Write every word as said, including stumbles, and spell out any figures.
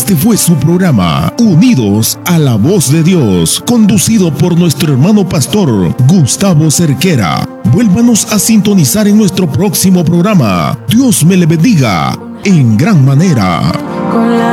Este fue su programa, Unidos a la Voz de Dios, conducido por nuestro hermano pastor Gustavo Cerquera. Vuélvanos a sintonizar en nuestro próximo programa. Dios me le bendiga en gran manera. Con la